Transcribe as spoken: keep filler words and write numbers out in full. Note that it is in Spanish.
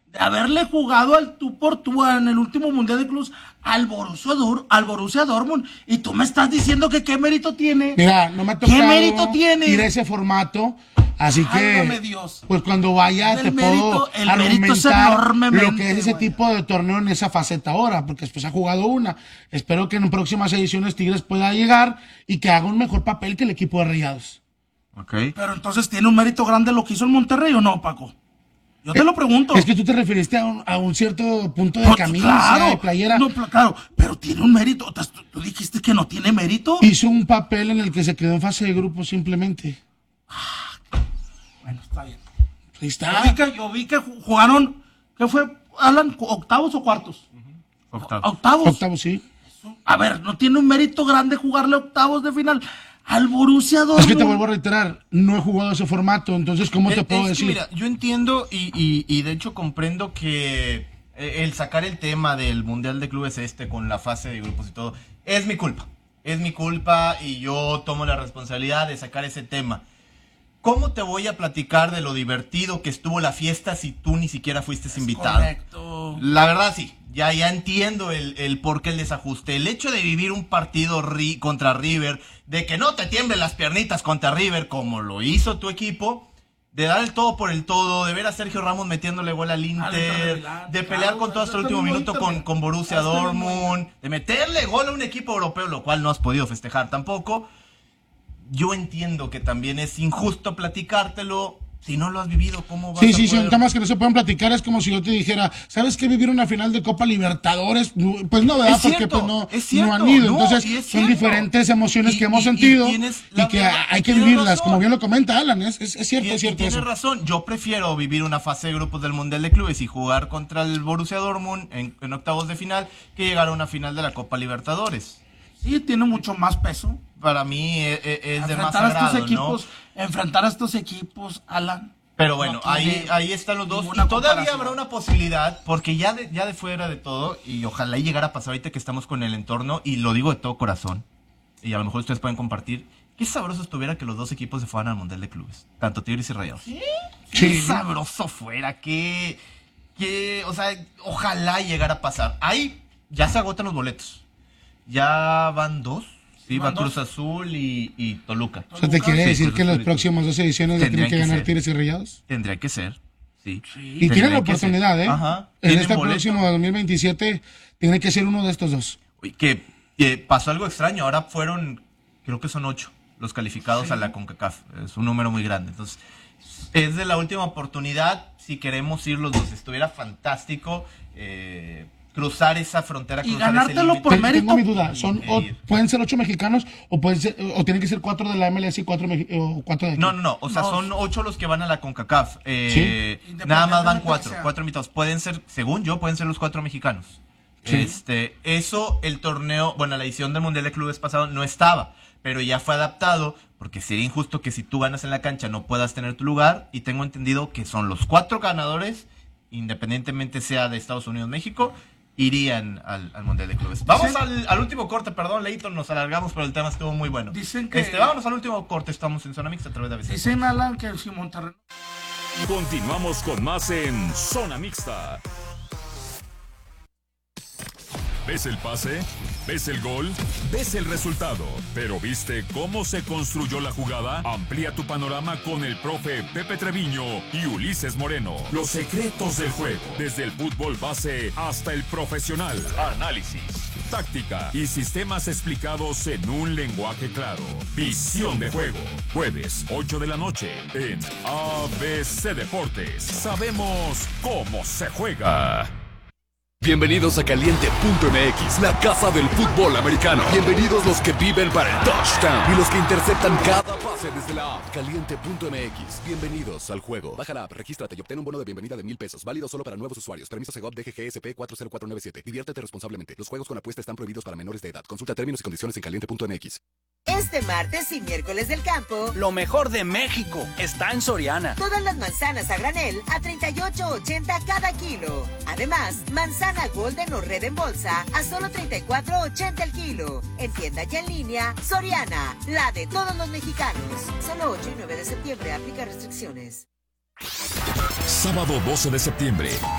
de haberle jugado al tú por tú en el último Mundial de Clubes al Borussia, Dor- al Borussia Dortmund. Y tú me estás diciendo que qué mérito tiene. Mira, no me ha ¿Qué tocado mérito tiene? ir a ese formato, así Válgame que Dios. pues cuando vaya El te mérito- puedo el mérito es argumentar enormemente, lo que es ese güey. tipo de torneo en esa faceta ahora, porque después ha jugado una. Espero que en próximas ediciones Tigres pueda llegar y que haga un mejor papel que el equipo de Rayados. Ok. Pero entonces, ¿tiene un mérito grande lo que hizo el Monterrey o no, Paco? Yo te lo pregunto. Es que tú te referiste a un, a un cierto punto de No, camisa, claro, de playera. No, pl- claro, pero tiene un mérito. Tú, tú dijiste que no tiene mérito. Hizo un papel en el que se quedó en fase de grupo simplemente. Bueno, está bien. Ahí Yo está. vi que, yo vi que ju- jugaron, ¿qué fue, Alan? ¿Octavos o cuartos? Octavo. Octavos. Octavo, sí. A ver, no tiene un mérito grande jugarle octavos de final al Borussia Dortmund. Es que te vuelvo a reiterar, no he jugado ese formato, entonces, ¿cómo te Es- puedo es que, decir? mira, yo entiendo y, y, y de hecho comprendo que eh, el sacar el tema del Mundial de Clubes este con la fase de grupos y todo, es mi culpa. Es mi culpa y yo tomo la responsabilidad de sacar ese tema. ¿Cómo te voy a platicar de lo divertido que estuvo la fiesta si tú ni siquiera fuiste invitado? Correcto. La verdad sí, ya, ya entiendo el, el por qué el desajuste. El hecho de vivir un partido ri- contra River, de que no te tiemblen las piernitas contra River como lo hizo tu equipo, de dar el todo por el todo, de ver a Sergio Ramos metiéndole gol al Inter, Inter de Milán, de pelear claro, con todo hasta el está último muy minuto bonito, con, güey. con Borussia Está muy Dortmund, de meterle gol a un equipo europeo, lo cual no has podido festejar tampoco. Yo entiendo que también es injusto platicártelo. Si no lo has vivido, ¿cómo vas Sí, a sí, poder? son temas que no se pueden platicar. Es como si yo te dijera, ¿sabes qué? Vivir una final de Copa Libertadores. Pues no, ¿verdad? Es cierto, Porque pues no, es cierto, no han ido. no, Entonces, y es son cierto. diferentes emociones Y- que hemos y- y sentido y, tienes la que verdad, hay que tienes vivirlas. razón. Como bien lo comenta Alan, es, es, es cierto, Y- es y cierto tienes eso. razón, yo prefiero vivir una fase de grupos del Mundial de Clubes y jugar contra el Borussia Dortmund en, en octavos de final que llegar a una final de la Copa Libertadores. Sí, tiene mucho más peso. Para mí e- e- es, de más enfrentar a estos agrado, ¿no? equipos, enfrentar a estos equipos, Alan. Pero bueno, no ahí, tiene ahí están los dos. ninguna Y todavía comparación. habrá una posibilidad, porque ya de, ya de fuera de todo, y ojalá y llegara a pasar ahorita que estamos con el entorno, y lo digo de todo corazón, y a lo mejor ustedes pueden compartir, qué sabroso estuviera que los dos equipos se fueran al Mundial de Clubes, tanto Tigres y Rayados. ¿Sí? Qué Sí. sabroso fuera, que, que, o sea, ojalá llegara a pasar. Ahí ya se agotan los boletos. Ya van dos. Sí, Van va Cruz dos. Azul y, y Toluca. O sea, ¿te quiere Sí, decir Cruz que las Azul y próximas dos ediciones la Tendrían tienen que que ganar ser. Tigres y Rayados? Tendría que ser, sí. Sí. Y tienen Tendría la que ser. oportunidad, ¿eh? Ajá. En Tienen este boleto. próximo dos mil veintisiete tiene que ser uno de estos dos. Uy, Que, que pasó algo extraño. Ahora fueron, creo que son ocho los calificados Sí. a la CONCACAF. Es un número muy grande. Entonces, es de la última oportunidad. Si queremos ir los dos, estuviera fantástico eh, cruzar esa frontera, Y cruzar ganártelo ese límite. por Ten- mérito. Tengo mi duda, son o- Eh, pueden ser ocho mexicanos o pueden ser, o tienen que ser cuatro de la M L S y cuatro, mexi- o cuatro de aquí. No, no, no. O sea, No. son ocho los que van a la CONCACAF. Eh, Sí. Nada más van Independientemente cuatro. que sea. Cuatro invitados. Pueden ser, según yo, pueden ser los cuatro mexicanos. Sí. Este, eso, el torneo, bueno, la edición del Mundial de Clubes pasado no estaba, pero ya fue adaptado, porque sería injusto que si tú ganas en la cancha no puedas tener tu lugar, y tengo entendido que son los cuatro ganadores, independientemente sea de Estados Unidos o México, irían al, al Mundial de Clubes. Vamos Dicen- al, al último corte, perdón, Leighton, nos alargamos, pero el tema estuvo muy bueno. Dicen que- Este, vámonos al último corte, estamos en Zona Mixta a través de A B C. Dicen, Alan, que si Monterrey... Continuamos con más en Zona Mixta. ¿Ves el pase? ¿Ves el gol? ¿Ves el resultado? ¿Pero viste cómo se construyó la jugada? Amplía tu panorama con el profe Pepe Treviño y Ulises Moreno. Los secretos del juego, desde el fútbol base hasta el profesional. Análisis, táctica y sistemas explicados en un lenguaje claro. Visión de juego. Jueves, ocho de la noche, en A B C Deportes. Sabemos cómo se juega. Bienvenidos a Caliente punto M X, la casa del fútbol americano. Bienvenidos los que viven para el touchdown y los que interceptan cada pase desde la app. Caliente punto M X, bienvenidos al juego. Baja la app, regístrate y obtén un bono de bienvenida de mil pesos, válido solo para nuevos usuarios. Permiso Segov D G G S P cuatro cero cuatro nueve siete. Diviértete responsablemente. Los juegos con apuesta están prohibidos para menores de edad. Consulta términos y condiciones en caliente punto M X. Este martes y miércoles del campo, Lo mejor de México está en Soriana. todas las manzanas a granel a treinta y ocho ochenta cada kilo. Además, manzana Golden o Red en bolsa a solo treinta y cuatro ochenta el kilo. En tienda y en línea, Soriana, la de todos los mexicanos. Solo ocho y nueve de septiembre, aplica restricciones. Sábado doce de septiembre,